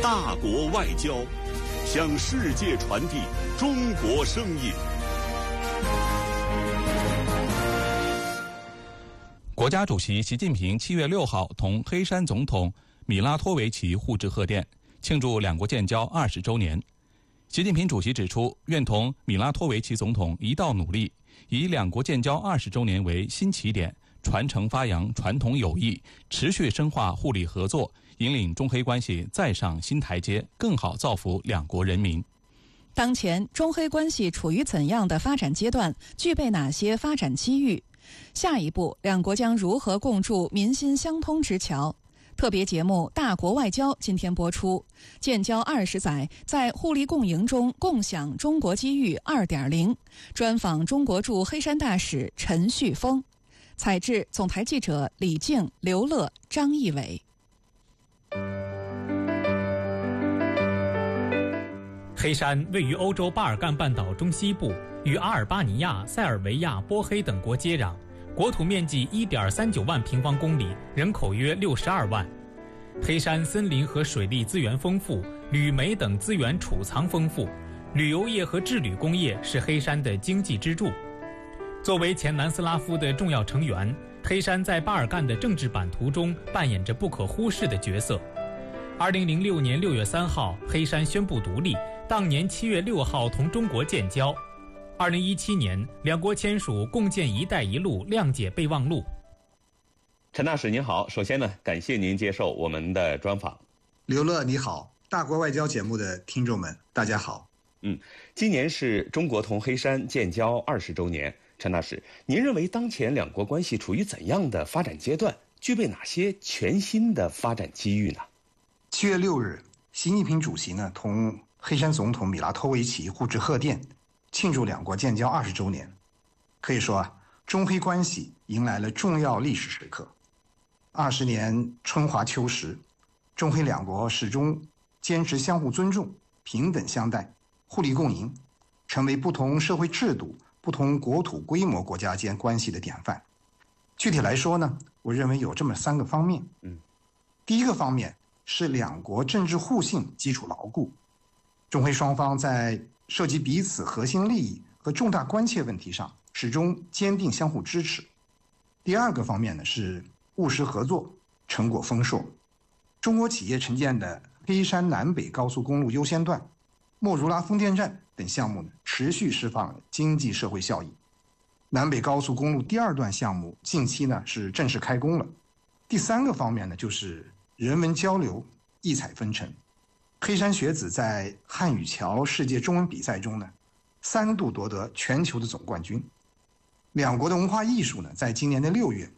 大国外交，向世界传递中国声音。 国家主席习近平7月6号同黑山总统米拉托维奇互致贺电，庆祝两国建交20周年。习近平主席指出，愿同米拉托维奇总统一道努力，以两国建交20周年为新起点，传承发扬传统友谊，持续深化互利合作，引领中黑关系再上新台阶，更好造福两国人民。 当前中黑关系处于怎样的发展阶段？具备哪些发展机遇？下一步，两国将如何共筑民心相通之桥？特别节目《大国外交》今天播出。建交20载，在互利共赢中共享中国机遇2.0，专访中国驻黑山大使陈旭峰。采制总台记者李静、刘乐、张义伟。 黑山位于欧洲巴尔干半岛中西部，与阿尔巴尼亚、塞尔维亚、波黑等国接壤，国土面积1.39万平方公里，人口约62万。黑山森林和水利资源丰富，铝煤等资源储藏丰富，旅游业和制铝工业是黑山的经济支柱。作为前南斯拉夫的重要成员，黑山在巴尔干的政治版图中扮演着不可忽视的角色。2006年6月3号，黑山宣布独立，当年7月6号同中国建交。2017年，两国签署共建“一带一路”谅解备忘录。 陈大使您好，首先呢，感谢您接受我们的专访。 刘乐你好，大国外交节目的听众们，大家好。 今年是中国同黑山建交20周年。陈大使，您认为当前两国关系处于怎样的发展阶段？具备哪些全新的发展机遇呢 ？7月6日，习近平主席呢同黑山总统米拉托维奇互致贺电，庆祝两国建交20周年。可以说中黑关系迎来了重要历史时刻。20年春华秋实，中黑两国始终坚持相互尊重、平等相待、互利共赢，成为不同社会制度、不同国土规模国家间关系的典范。具体来说呢，我认为有这么3个方面。第一个方面是两国政治互信基础牢固，中黑双方在涉及彼此核心利益和重大关切问题上始终坚定相互支持。第二个方面呢是务实合作，成果丰硕。中国企业承建的黑山南北高速公路优先段、莫如拉风电站等项目呢，持续释放了经济社会效益。南北高速公路第2段项目近期呢是正式开工了。第3个方面呢就是人文交流，异彩纷呈。黑山学子在汉语桥世界中文比赛中呢3度夺得全球的总冠军。两国的文化艺术呢在今年的6月